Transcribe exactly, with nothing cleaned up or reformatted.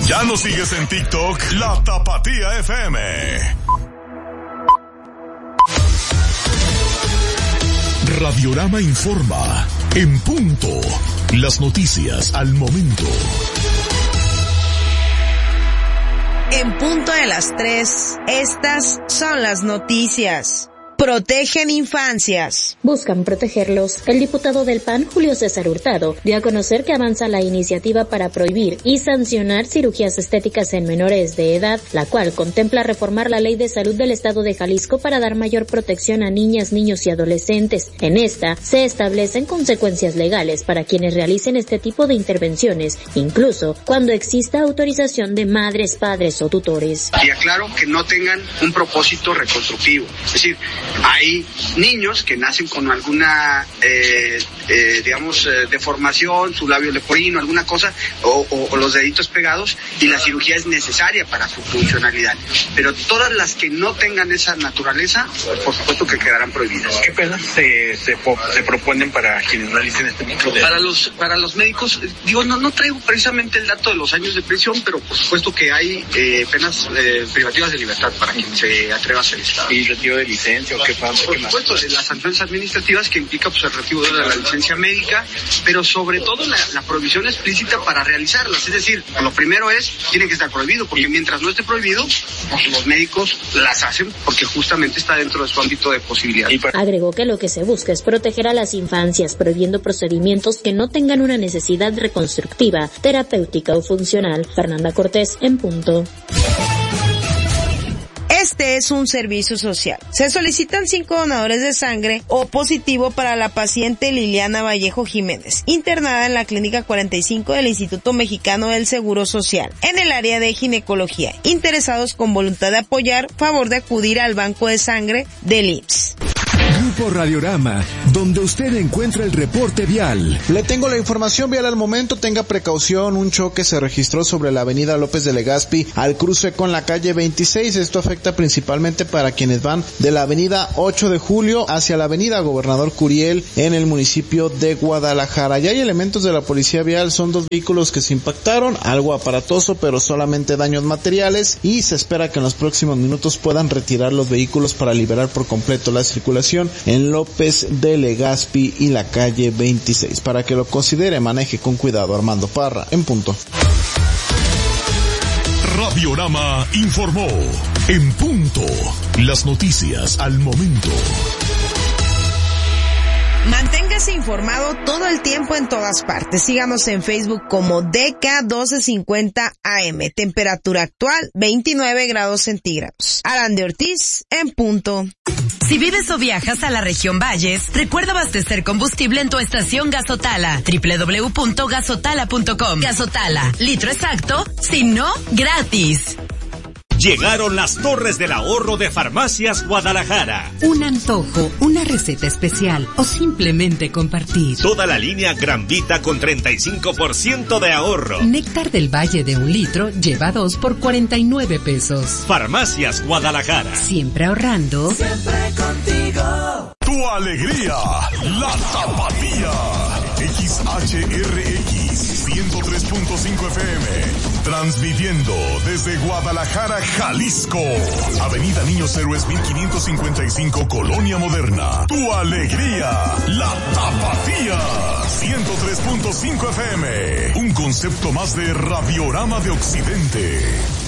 ¿Ya nos sigues en TikTok? La Tapatía F M. Radiorama informa. En punto. Las noticias al momento. En punto de las tres, estas son las noticias. Protegen infancias. Buscan protegerlos. El diputado del P A N, Julio César Hurtado, dio a conocer que avanza la iniciativa para prohibir y sancionar cirugías estéticas en menores de edad, la cual contempla reformar la Ley de Salud del Estado de Jalisco para dar mayor protección a niñas, niños y adolescentes. En esta, se establecen consecuencias legales para quienes realicen este tipo de intervenciones, incluso cuando exista autorización de madres, padres o tutores. Y aclaro que no tengan un propósito reconstructivo. Es decir, hay niños que nacen con alguna, eh, eh, digamos, eh, deformación, su labio leporino, alguna cosa, o, o, o los deditos pegados, y la cirugía es necesaria para su funcionalidad. Pero todas las que no tengan esa naturaleza, por supuesto que quedarán prohibidas. ¿Qué penas se, se, se proponen para quienes realicen este tipo de...? Para los, para los médicos, digo, no, no traigo precisamente el dato de los años de prisión, pero por supuesto que hay eh, penas eh, privativas de libertad para quien se atreva a hacer esto. ¿Y retiro de licencia o qué pasa? Por supuesto, las sanciones administrativas que implica pues el retiro de la licencia médica, pero sobre todo la, la prohibición explícita para realizarlas. Es decir, lo primero es, tiene que estar prohibido, porque mientras no esté prohibido, pues los médicos las hacen porque justamente está dentro de su ámbito de posibilidad. Agregó que lo que se busca es proteger a las infancias, prohibiendo procedimientos que no tengan una necesidad reconstructiva, terapéutica o funcional. Fernanda Cortés, en punto. Este es un servicio social. Se solicitan cinco donadores de sangre O positivo para la paciente Liliana Vallejo Jiménez, internada en la Clínica cuarenta y cinco del Instituto Mexicano del Seguro Social, en el área de ginecología. Interesados con voluntad de apoyar, favor de acudir al banco de sangre del I M S S. Grupo Radiorama, donde usted encuentra el reporte vial. Le tengo la información vial al momento, tenga precaución, un choque se registró sobre la avenida López de Legazpi al cruce con la calle veintiséis, esto afecta principalmente para quienes van de la avenida ocho de julio hacia la avenida Gobernador Curiel en el municipio de Guadalajara. Ya hay elementos de la policía vial, son dos vehículos que se impactaron, algo aparatoso pero solamente daños materiales, y se espera que en los próximos minutos puedan retirar los vehículos para liberar por completo la circulación en López de Legazpi y la calle veintiséis. Para que lo considere, maneje con cuidado. Armando Parra, en punto. Radiorama informó. En punto. Las noticias al momento. Manténgase informado todo el tiempo en todas partes. Síganos en Facebook como D K doce cincuenta A M. Temperatura actual veintinueve grados centígrados. Alan de Ortiz, en punto. Si vives o viajas a la región Valles, recuerda abastecer combustible en tu estación Gasotala. doble u doble u doble u punto gasotala punto com. Gasotala, litro exacto, si no, gratis. Llegaron las Torres del Ahorro de Farmacias Guadalajara. Un antojo, una receta especial o simplemente compartir. Toda la línea Gran Vita con treinta y cinco por ciento de ahorro. Néctar del Valle de un litro lleva dos por cuarenta y nueve pesos. Farmacias Guadalajara. Siempre ahorrando. Siempre contigo. Tu alegría, la Tapatía. X H R X ciento tres punto cinco F M. Transmitiendo desde Guadalajara, Jalisco. Avenida Niños Héroes mil quinientos cincuenta y cinco, Colonia Moderna. Tu alegría, la Tapatía. ciento tres punto cinco F M. Un concepto más de Radiorama de Occidente.